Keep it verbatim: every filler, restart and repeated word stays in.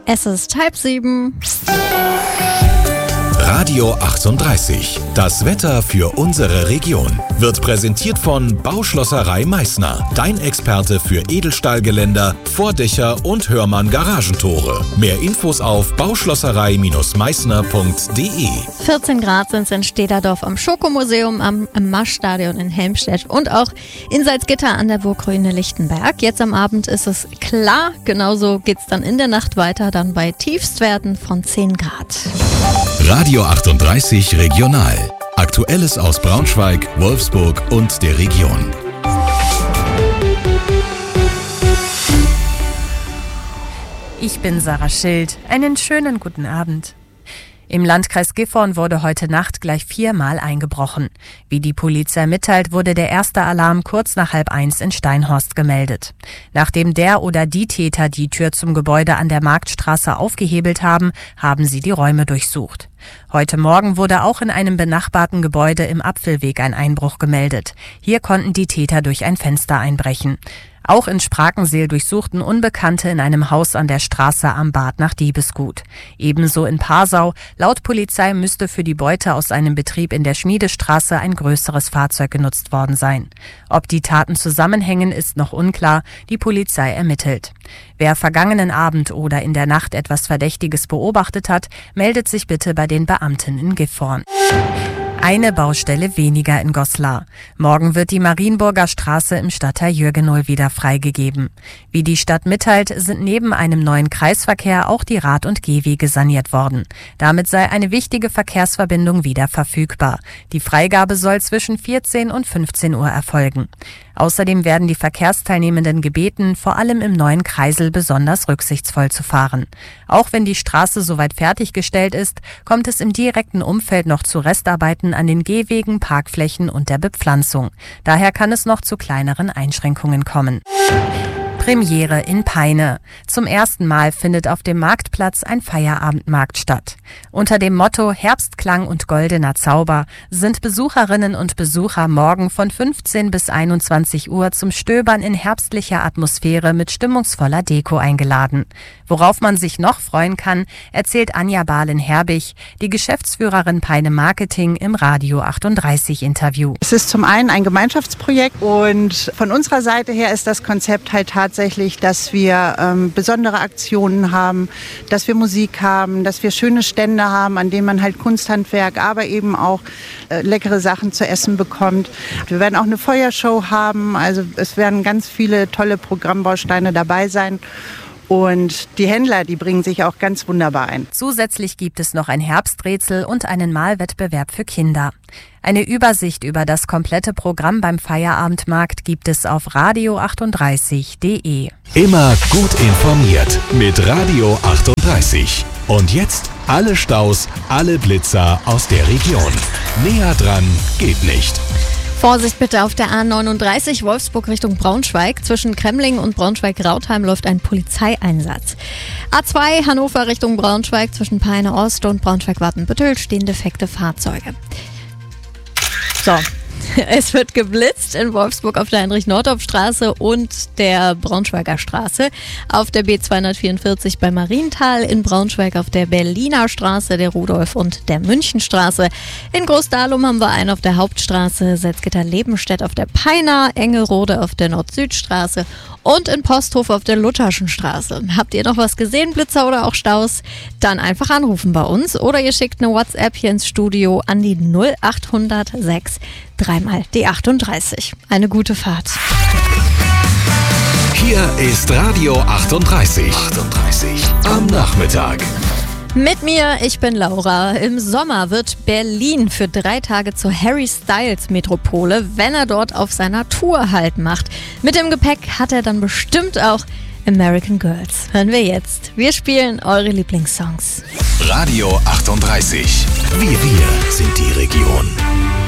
Es ist halb sieben. Radio achtunddreißig. Das Wetter für unsere Region wird präsentiert von Bauschlosserei Meißner. Dein Experte für Edelstahlgeländer, Vordächer und Hörmann Garagentore. Mehr Infos auf bauschlosserei Meißner punkt de. vierzehn Grad sind es in Städterdorf am Schokomuseum, am, am Maschstadion in Helmstedt und auch in Salzgitter an der Burg Rühne-Lichtenberg. Jetzt am Abend ist es klar, genauso geht's dann in der Nacht weiter, dann bei Tiefstwerten von zehn Grad. Radio achtunddreißig Regional. Aktuelles aus Braunschweig, Wolfsburg und der Region. Ich bin Sarah Schild. Einen schönen guten Abend. Im Landkreis Gifhorn wurde heute Nacht gleich viermal eingebrochen. Wie die Polizei mitteilt, wurde der erste Alarm kurz nach halb eins in Steinhorst gemeldet. Nachdem der oder die Täter die Tür zum Gebäude an der Marktstraße aufgehebelt haben, haben sie die Räume durchsucht. Heute Morgen wurde auch in einem benachbarten Gebäude im Apfelweg ein Einbruch gemeldet. Hier konnten die Täter durch ein Fenster einbrechen. Auch in Sprakenseel durchsuchten Unbekannte in einem Haus an der Straße am Bad nach Diebesgut. Ebenso in Passau. Laut Polizei müsste für die Beute aus einem Betrieb in der Schmiedestraße ein größeres Fahrzeug genutzt worden sein. Ob die Taten zusammenhängen, ist noch unklar. Die Polizei ermittelt. Wer vergangenen Abend oder in der Nacht etwas Verdächtiges beobachtet hat, meldet sich bitte bei den Beamten in Gifhorn. Eine Baustelle weniger in Goslar. Morgen wird die Marienburger Straße im Stadtteil Jürgenow wieder freigegeben. Wie die Stadt mitteilt, sind neben einem neuen Kreisverkehr auch die Rad- und Gehwege saniert worden. Damit sei eine wichtige Verkehrsverbindung wieder verfügbar. Die Freigabe soll zwischen vierzehn und fünfzehn Uhr erfolgen. Außerdem werden die Verkehrsteilnehmenden gebeten, vor allem im neuen Kreisel besonders rücksichtsvoll zu fahren. Auch wenn die Straße soweit fertiggestellt ist, kommt es im direkten Umfeld noch zu Restarbeiten an den Gehwegen, Parkflächen und der Bepflanzung. Daher kann es noch zu kleineren Einschränkungen kommen. Premiere in Peine. Zum ersten Mal findet auf dem Marktplatz ein Feierabendmarkt statt. Unter dem Motto Herbstklang und goldener Zauber sind Besucherinnen und Besucher morgen von fünfzehn bis einundzwanzig Uhr zum Stöbern in herbstlicher Atmosphäre mit stimmungsvoller Deko eingeladen. Worauf man sich noch freuen kann, erzählt Anja Bahlen-Herbig, die Geschäftsführerin Peine Marketing im Radio achtunddreißig Interview. Es ist zum einen ein Gemeinschaftsprojekt und von unserer Seite her ist das Konzept halt tatsächlich, dass wir ähm, besondere Aktionen haben, dass wir Musik haben, dass wir schöne Stände haben, an denen man halt Kunsthandwerk, aber eben auch äh, leckere Sachen zu essen bekommt. Wir werden auch eine Feuershow haben, also es werden ganz viele tolle Programmbausteine dabei sein. Und die Händler, die bringen sich auch ganz wunderbar ein. Zusätzlich gibt es noch ein Herbsträtsel und einen Malwettbewerb für Kinder. Eine Übersicht über das komplette Programm beim Feierabendmarkt gibt es auf radio achtunddreißig punkt de. Immer gut informiert mit Radio achtunddreißig. Und jetzt alle Staus, alle Blitzer aus der Region. Näher dran geht nicht. Vorsicht bitte auf der A neununddreißig Wolfsburg Richtung Braunschweig. Zwischen Kremlingen und Braunschweig-Rautheim läuft ein Polizeieinsatz. A zwei Hannover Richtung Braunschweig. Zwischen Peine Ost und Braunschweig-Watenbüttel stehen defekte Fahrzeuge. So. Es wird geblitzt in Wolfsburg auf der Heinrich-Nordhoff-Straße und der Braunschweiger Straße, auf der B zweihundertvierundvierzig bei Marienthal, in Braunschweig auf der Berliner Straße, der Rudolf- und der Münchenstraße. In Großdahlum haben wir einen auf der Hauptstraße, Salzgitter-Lebenstedt auf der Peiner, Engerode auf der Nord-Süd-Straße und in Posthof auf der Lutherschen Straße. Habt ihr noch was gesehen, Blitzer oder auch Staus? Dann einfach anrufen bei uns oder ihr schickt eine WhatsApp hier ins Studio an die null acht null null sechs dreimal die achtunddreißig. Eine gute Fahrt. Hier ist Radio achtunddreißig. achtunddreißig am Nachmittag. Mit mir, ich bin Laura. Im Sommer wird Berlin für drei Tage zur Harry Styles Metropole, wenn er dort auf seiner Tour Halt macht. Mit dem Gepäck hat er dann bestimmt auch American Girls. Hören wir jetzt. Wir spielen eure Lieblingssongs. Radio achtunddreißig. Wir, wir sind die Region.